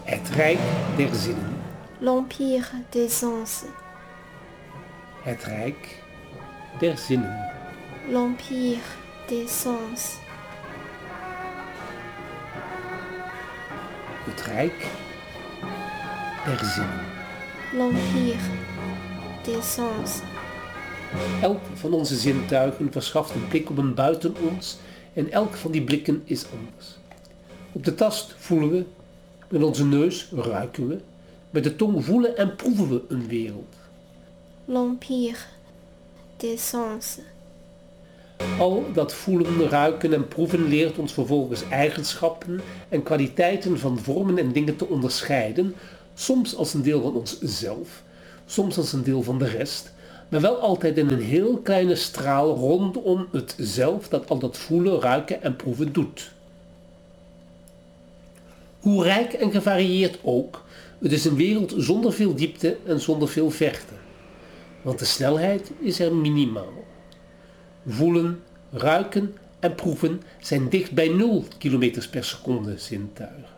Het rijk der zinnen. L'empire des sens. Het rijk der zinnen. L'empire des sens. Het rijk der zinnen. L'empire des sens. Elk van onze zintuigen verschaft een blik op een buiten ons en elk van die blikken is anders. Op de tast voelen we, met onze neus ruiken we, met de tong voelen en proeven we een wereld. L'empire des sens. Al dat voelen, ruiken en proeven leert ons vervolgens eigenschappen en kwaliteiten van vormen en dingen te onderscheiden, soms als een deel van onszelf, soms als een deel van de rest, maar wel altijd in een heel kleine straal rondom het zelf dat al dat voelen, ruiken en proeven doet. Hoe rijk en gevarieerd ook, het is een wereld zonder veel diepte en zonder veel verte, want de snelheid is er minimaal. Voelen, ruiken en proeven zijn dicht bij 0 km per seconde zintuigen.